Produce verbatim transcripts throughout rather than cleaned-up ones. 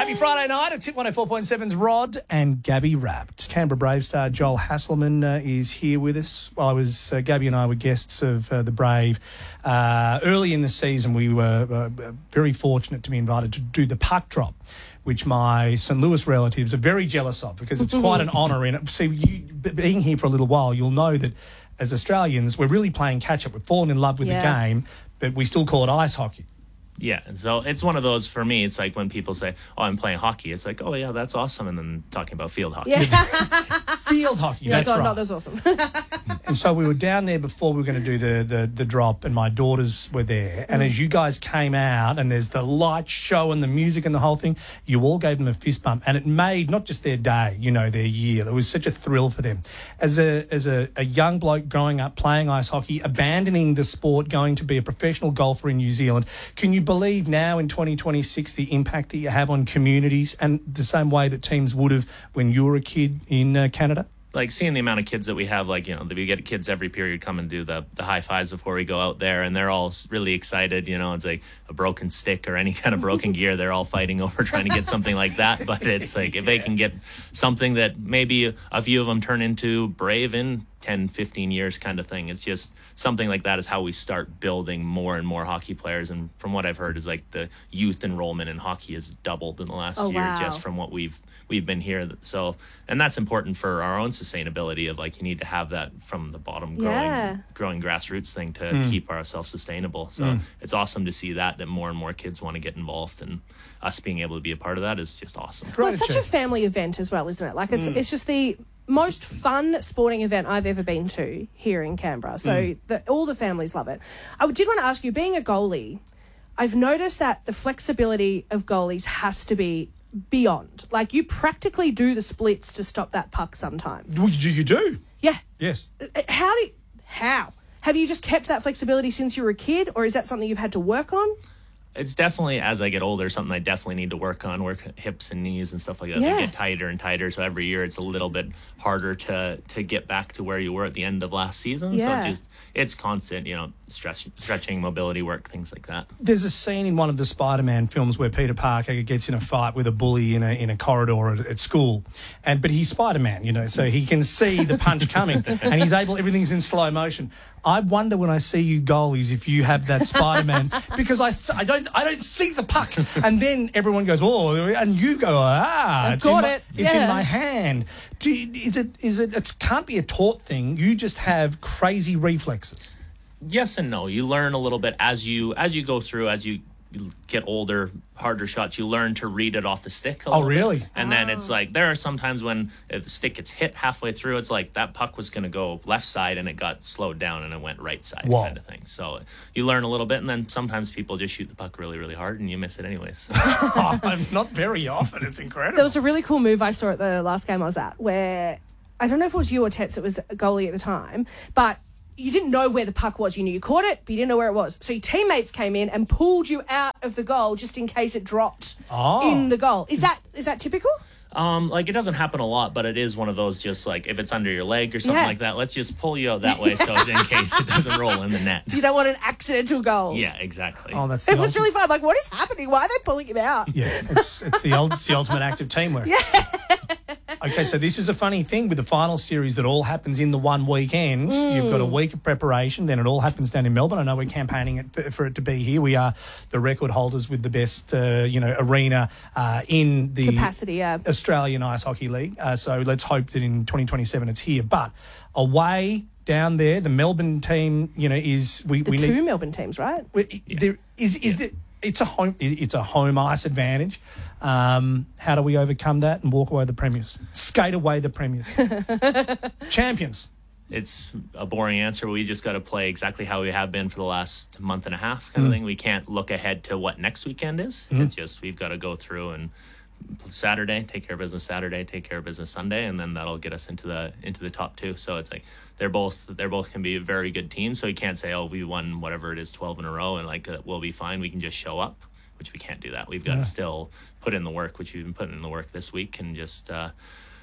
Happy Friday night. It's Hit one oh four point seven's Rod and Gabby Wrapped. Canberra Brave star Joel Hasselman uh, is here with us. Well, I was, uh, Gabby and I were guests of uh, the Brave. Uh, early in the season, we were uh, very fortunate to be invited to do the puck drop, which my Saint Louis relatives are very jealous of because it's quite an honour in it. See, you, being here for a little while, you'll know that as Australians, we're really playing catch-up. We've fallen in love with Yeah. the game, but we still call it ice hockey. Yeah, and so it's one of those for me. It's like when people say, "Oh, I'm playing hockey." It's like, "Oh yeah, that's awesome," and then talking about field hockey. Yeah. Field hockey, You're that's like, oh, right. no, that's awesome. And so we were down there before we were going to do the, the, the drop, and my daughters were there. And as you guys came out, and there's the light show and the music and the whole thing, you all gave them a fist bump, and it made not just their day, you know, their year. It was such a thrill for them. As a as a, a young bloke growing up playing ice hockey, abandoning the sport, going to be a professional golfer in New Zealand, can you believe now in twenty twenty-six the impact that you have on communities and the same way that teams would have when you were a kid in uh, Canada? Like seeing the amount of kids that we have, like, you know, we get kids every period come and do the, the high fives before we go out there, and they're all really excited. You know, it's like a broken stick or any kind of broken gear. They're all fighting over trying to get something like that. But it's like if they can get something that maybe a few of them turn into Brave in ten, fifteen years kind of thing. It's just something like that is how we start building more and more hockey players. And from what I've heard is like the youth enrollment in hockey has doubled in the last Oh, year wow. just from what we've we've been here. So, and that's important for our own sustainability of like, you need to have that from the bottom growing, Yeah. growing grassroots thing to Mm. keep ourselves sustainable. So it's awesome to see that, that more and more kids want to get involved, and us being able to be a part of that is just awesome. Well, Great it's such a achievement. family event as well, isn't it? Like, it's it's just the most fun sporting event I've ever been to here in Canberra. So the, all the families love it. I did want to ask you, being a goalie, I've noticed that the flexibility of goalies has to be beyond. Like, you practically do the splits to stop that puck sometimes. Well, you, you do. Yeah. Yes. Uh, How do you, how? Have you just kept that flexibility since you were a kid, or is that something you've had to work on? It's definitely, as I get older, something I definitely need to work on, work hips and knees and stuff like that. Yeah. They get tighter and tighter, so every year it's a little bit harder to to get back to where you were at the end of last season. Yeah. So it's just, it's constant, you know, stretch, stretching, mobility work, things like that. There's a scene in one of the Spider-Man films where Peter Parker gets in a fight with a bully in a in a corridor at, at school, and but he's Spider-Man, you know, so he can see the punch coming, and he's able. Everything's in slow motion. I wonder when I see you goalies if you have that Spider-Man because I, s- I don't I don't see the puck, and then everyone goes oh, and you go ah, I've it's got in my, it. it's Yeah. in my hand. Do you, is it is it it can't be a taught thing. You just have crazy reflexes. Yes and no. You learn a little bit as you as you go through, as you get older, harder shots, you learn to read it off the stick a Oh, little bit. really? And then it's like, there are some times when if the stick gets hit halfway through, it's like that puck was going to go left side and it got slowed down and it went right side Whoa. kind of thing. So you learn a little bit, and then sometimes people just shoot the puck really, really hard and you miss it anyways. Oh, I'm not very often. It's incredible. There was a really cool move I saw at the last game I was at where, I don't know if it was you or Tets, it was a goalie at the time, but you didn't know where the puck was. You knew you caught it, but you didn't know where it was. So your teammates came in and pulled you out of the goal just in case it dropped Oh. in the goal. Is that is that typical? Um, like it doesn't happen a lot, but it is one of those just like if it's under your leg or something Yeah. like that, let's just pull you out that way so in case it doesn't roll in the net. You don't want an accidental goal. Yeah, exactly. Oh, that's the It was ultimate- really fun. Like, what is happening? Why are they pulling him out? Yeah, it's it's the ul- it's the ultimate act of teamwork. Yeah. Okay, so this is a funny thing with the final series that all happens in the one weekend. You've got a week of preparation, then it all happens down in Melbourne. I know we're campaigning it for, for it to be here. We are the record holders with the best, uh, you know, arena uh, in the Capacity, yeah. Australian Ice Hockey League. Uh, so let's hope that in twenty twenty-seven it's here. But away down there, the Melbourne team, you know, is we The we two need. Melbourne teams, right? Well, it- There is is there, it's a home it's a home ice advantage. Um, how do we overcome that and walk away the premiers? Skate away the premiers. Champions. It's a boring answer. We just got to play exactly how we have been for the last month and a half kind of thing. We can't look ahead to what next weekend is. It's just we've got to go through and Saturday, take care of business Saturday, take care of business Sunday, and then that'll get us into the into the top two. So it's like they're both they're both can be very good teams. So you can't say, oh, we won whatever it is twelve in a row and like uh, we'll be fine. We can just show up, which we can't do that. We've got Yeah. to still put in the work, which we've been putting in the work this week, and just uh,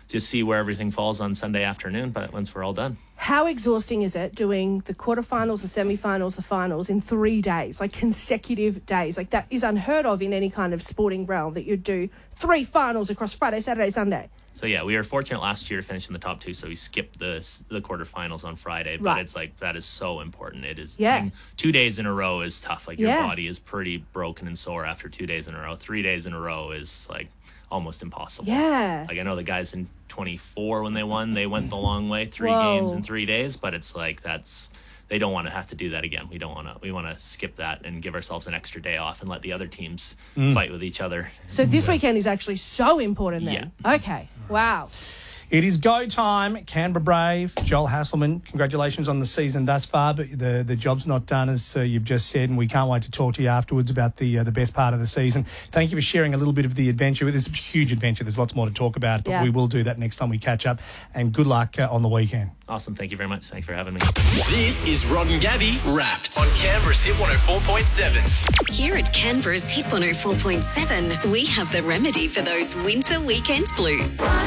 just see where everything falls on Sunday afternoon. But once we're all done. How exhausting is it doing the quarterfinals, the semi-finals, the finals in three days, like consecutive days? Like that is unheard of in any kind of sporting realm, that you'd do three finals across Friday, Saturday, Sunday. So yeah, we were fortunate last year to finish in the top two, so we skipped the the quarterfinals on Friday. But Right. it's like that is so important. It is. Yeah. I mean, two days in a row is tough. Like your Yeah. body is pretty broken and sore after two days in a row. Three days in a row is like almost impossible. Yeah. Like I know the guys in twenty-four when they won, they went the long way, three Whoa. games in three days. But it's like that's. They don't want to have to do that again. We don't want to. We want to skip that and give ourselves an extra day off and let the other teams fight with each other. So this weekend is actually so important then. Okay. Wow. It is go time. Canberra Brave, Joel Hasselman, congratulations on the season thus far, but the, the job's not done, as uh, you've just said, and we can't wait to talk to you afterwards about the uh, the best part of the season. Thank you for sharing a little bit of the adventure. It's a huge adventure. There's lots more to talk about, but Yeah. we will do that next time we catch up, and good luck uh, on the weekend. Awesome. Thank you very much. Thanks for having me. This is Rod and Gabby Wrapped on Canberra's Hit one oh four point seven. Here at Canberra's Hit one oh four point seven, we have the remedy for those winter weekend blues.